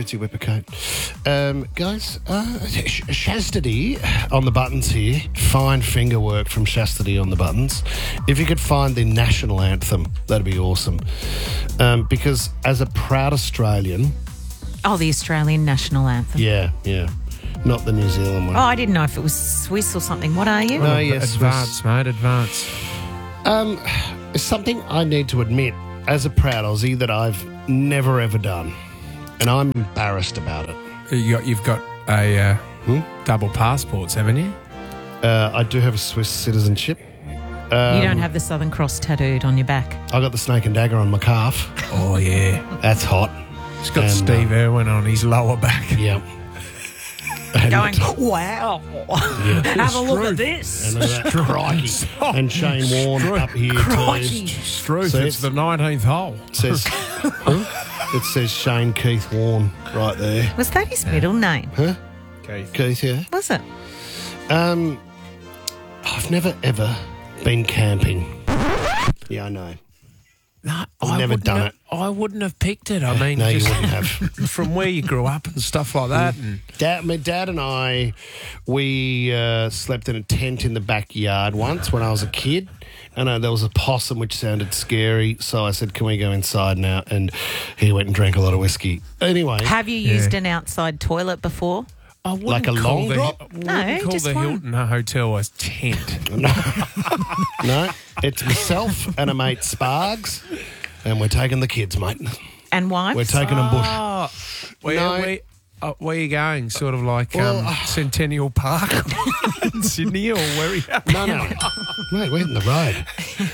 Fitzy Whippercoat. Guys, Chastity on the buttons here. Fine finger work from Chastity on the buttons. If you could find the national anthem, that'd be awesome. Because as a proud Australian... Oh, the Australian national anthem. Yeah. Not the New Zealand one. Oh, I didn't know if it was Swiss or something. What are you? No, yes, Advance, mate, advance. It's something I need to admit as a proud Aussie that I've never ever done. And I'm embarrassed about it. You've got a double passports, haven't you? I do have a Swiss citizenship. You don't have the Southern Cross tattooed on your back. I got the snake and dagger on my calf. Oh, yeah. That's hot. He's got And, Steve Irwin on his lower back. Yeah. Going, wow. Have a look at this. And crikey. And Shane Warne up here Crikey. too. Struth, So it's the 19th hole. It says Shane Keith Warne right there. Was that his middle name? Huh? Keith. Keith, yeah. Was it? I've never ever been camping. Yeah, I know. No, I've never done it. I wouldn't have picked it. I mean, No, you just wouldn't have. from where you grew up and stuff like that. And My dad and I, we slept in a tent in the backyard once when I was a kid. And there was a possum which sounded scary. So I said, can we go inside now? And he went and drank a lot of whiskey. Anyway. Have you used an outside toilet before? I wouldn't Like a call long the, drop? I wouldn't No, call just the one. Hilton Hotel a tent. No, it's myself and a mate Spargs. And we're taking the kids, mate. And wives? We're taking them bush. Oh, No. where are you going? Sort of like Well, Centennial Park in Sydney, or where are you? No. Mate, we're in the road.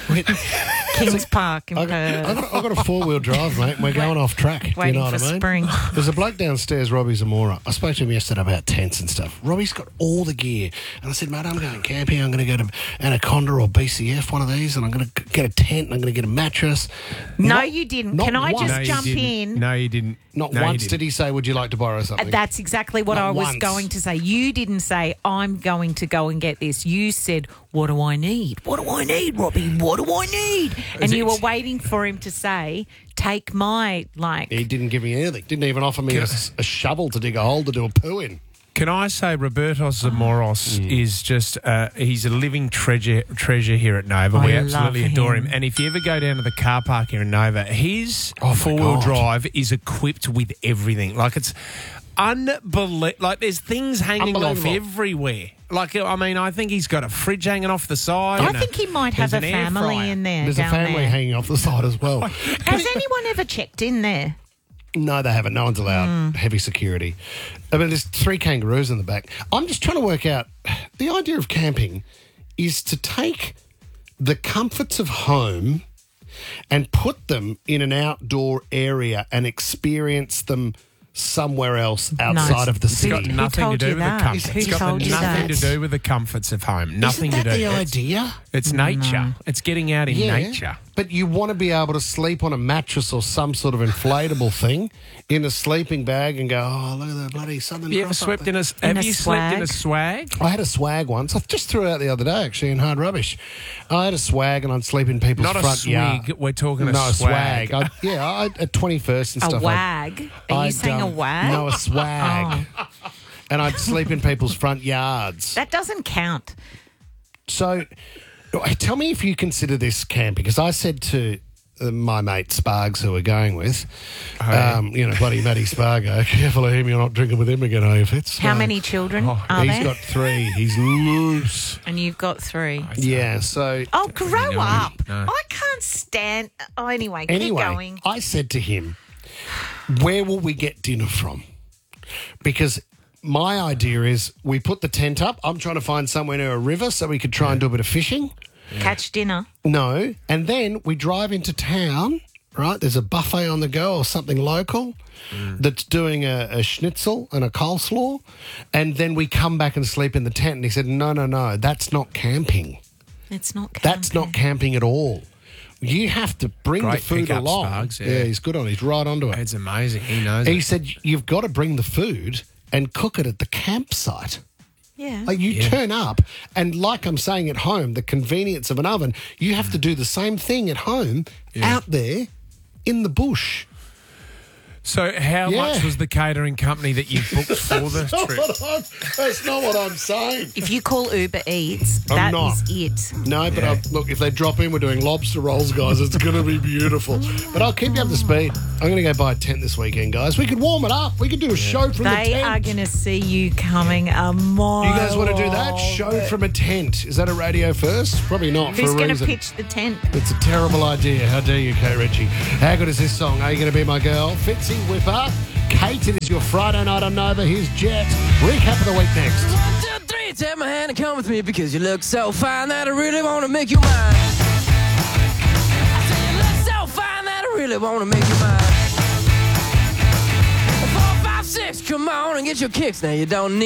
Kings Park in I've Perth. got a four-wheel drive, mate, and we're going off track. Waiting you know for what I mean? spring. There's a bloke downstairs, Robbie Zamora. I spoke to him yesterday about tents and stuff. Robbie's got all the gear. And I said, mate, I'm going camping. I'm going to go to Anaconda or BCF, one of these, and I'm going to get a tent and I'm going to get a mattress. No, you didn't. not Can I once. just No, jump in? No, you didn't. Not No, you once didn't. did he say, would you like to borrow something? That's exactly what Not I was once. going to say. You didn't say, I'm going to go and get this. You said, what do I need? What do I need, Robbie? What do I need? And you were waiting for him to say, take my, He didn't give me anything. Didn't even offer me a shovel to dig a hole to do a poo in. Can I say Robertos Zamoros is just, he's a living treasure here at Nova. We I absolutely love adore him. him. And if you ever go down to the car park here in Nova, his Oh, my four-wheel God. drive is equipped with everything. Like, it's unbelievable. Like, there's things hanging off Unbelievable. everywhere. Like, I mean, I think he's got a fridge hanging off the side. I think he might have there's a an air family fryer. in there. There's a down family there. hanging off the side as well. Has anyone ever checked in there? No, they haven't. No one's allowed heavy security. I mean, there's 3 kangaroos in the back. I'm just trying to work out, the idea of camping is to take the comforts of home and put them in an outdoor area and experience them somewhere else outside of the It's got city. nothing to told do you with the that? comforts. Who It's got told you nothing that? to do with the comforts of home. Nothing Isn't that to do. the idea? It's nature. It's getting out in nature. But you want to be able to sleep on a mattress or some sort of inflatable thing in a sleeping bag and go, oh, look at the bloody Southern You ever Cross up slept there." in a? Have you slept in a swag? swag? I had a swag once. I just threw it out the other day, actually, in Hard Rubbish. I had a swag and I'd sleep in people's Not a front swig. yard. We're talking a No, swag. I at 21st and A stuff. wag? Are you saying a wag? No, a swag. And I'd sleep in people's front yards. That doesn't count. So tell me if you consider this camping, because I said to my mate Spargs, who we're going with, bloody Matty Spargo, careful of him, you're not drinking with him again, are you, Fitz? How many children are He's there? got 3. He's loose. And you've got 3. Yeah, so... Oh, grow No, up. no. I can't stand... Oh, anyway, keep going. I said to him, where will we get dinner from? Because my idea is we put the tent up. I'm trying to find somewhere near a river so we could try and do a bit of fishing. Catch dinner. No. And then we drive into town, right? There's a buffet on the go or something local that's doing a schnitzel and a coleslaw. And then we come back and sleep in the tent. And he said, no, that's not camping. It's not camping. That's not camping at all. You have to bring Great the food pickup, along. Sparks, yeah. He's good on it. He's right onto it. It's amazing. He knows. He it. said you've got to bring the food and cook it at the campsite. Yeah. Like you turn up and like I'm saying at home, the convenience of an oven, you have to do the same thing at home out there in the bush. So how Yeah. much was the catering company that you booked for the trip? That's not what I'm saying. If you call Uber Eats, I'm that not. is it. No, but look, if they drop in, we're doing lobster rolls, guys. It's going to be beautiful. But I'll keep you up to speed. I'm going to go buy a tent this weekend, guys. We could warm it up. We could do a show from the They tent. are going to see you coming a mile. You guys want to do that? Show from a tent. Is that a radio first? Probably not. Who's for a going to reason. pitch the tent? It's a terrible idea. How dare you, Kate Ritchie? How good is this song? Are you going to be my girl? Fitzy Whipper. Kate, it is your Friday night on Nova. Here's Jet. Recap of the week next. 1, 2, 3, take my hand and come with me because you look so fine that I really want to make you mine. I say you look so fine that I really want to make you mine. 4, 5, 6, come on and get your kicks now. You don't need